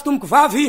tomboko vavy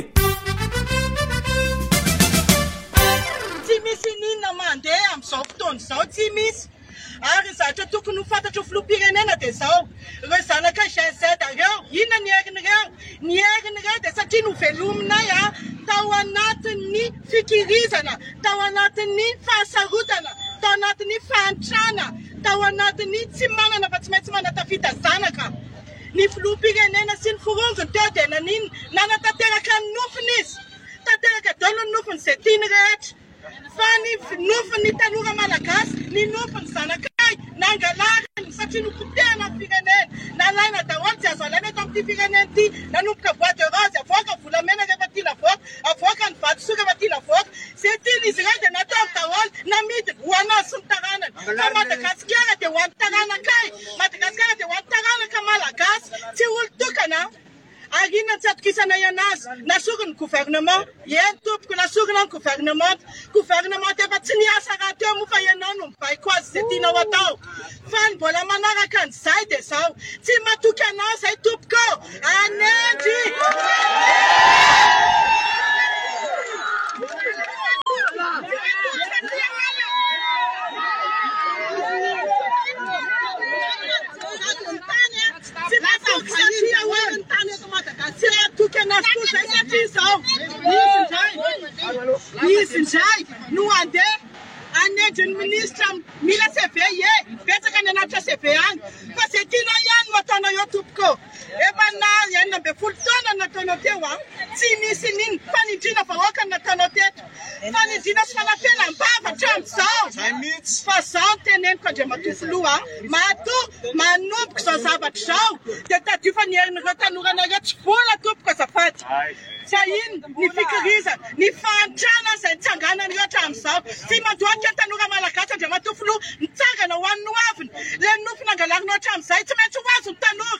tsy misy ninona mandeha am'izao fotoana izao tsy misy ary ny zavatra tokony ho fantatro filoham-pirenena dia izao ireo zanaka GZ ireo inona ny herin'ireo dia satria novelominay tao anatin'ny fikirizana tao anatin'ny fahasarotana tao anatin'ny fahantrana tao anatin'ny tsy manana fa tsy maintsy manatafita zanaka ny filoham-pirenena sy ny forongony teo dia nanino nanatanteraka ny nofony izy tanteraka daholo ny nofony izay tiany rehetra fa ny nofony tanora malagasy ny nofony zanakay nangalarany satria nopotehana ny firenena nalaina daholo tsy azo alaina eto amin'ity firenena ity nanomboka bois de rose avoaka volamena rehefa tia lavoaka avoaka ny vatosoa rehefa tia lavoaka izay tiany izy ireo dia natao daholo namidy ho anazy sy ny taranany fa Madagasikara dia ho an'ny taranakay Madagasikara dia ho an'ny taranaka malagasy tsy olo-tokana ary inona tsy atokisana ianazy nasoro ny gouvernement eny tompoko nasorona ny gouvernement efa tsy niasa raha teo moa fa ianao no mibaiko azy izay tianao atao fa ny mbola manaraka an'izay dia izao tsy matoky anao izay tompoko anendy izy indray no andeha anenjy ny ministra mila CV betsaka ny anatitra CV any fa izay tianao ihany no ataonao eo tompoko efa na 12 taona nataonao teo tsy misy niny fanindriana vahoaka nataonao teto fanindriana sy fanapelam-bavatra amin'izao fa izao teneniko Andriamatoa manomboka izao zavatra izao dia tadiofa ny herin'ireo tanoranareo tsy vola tompoko azafady sa ino ny fikirizana ny fahantrana izay nitsanganany rehetra amin'izao tsy mandohatra ny tanora malagasy Andriamatoa filoha nitsangana ho an'ny noaviny le nofo nangalarina ohatra amin'izay tsy maintsy ho azo ny tanora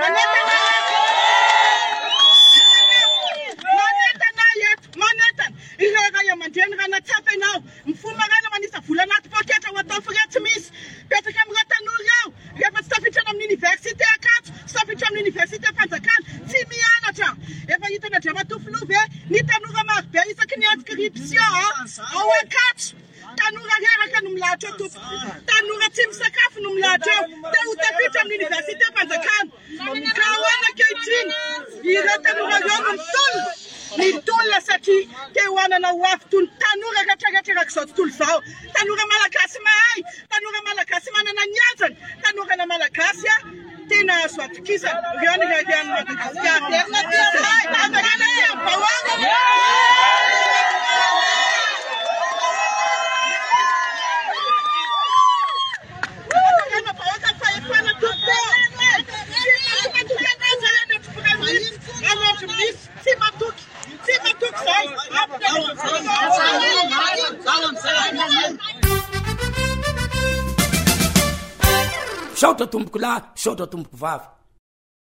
manentana ireo ray aman-dreny raha natsapa ianao mifomaraina manisa vola anaty poketra ho atao fire tsy misy petraka amin'ireo tanora ireo rehefa tsy tafitrana amin'ny université akato tsy tafitra amin'ny université fanjakana tsy mianatra efa hitana Andriamatoa filoha ve ny tanora marobe isaky ny inscription ao akato tanora reraka no milahatra eo tompoko tanora tsy misakafo no milahatra eo dia ho tafitra amin'ny université fanjakana ka hoana kehitriny ireo tanora ireo no mitolona satria te hoanana ho avy toy ny tanora rehetrarehetra izao tontolo izao tanora malagasy mahay tanora malagasy manana ny anjany tanorana malagasy tena azo atokisana ireo ny reheany Madagasikara saotra tomboko lahy saotra tomboko vavy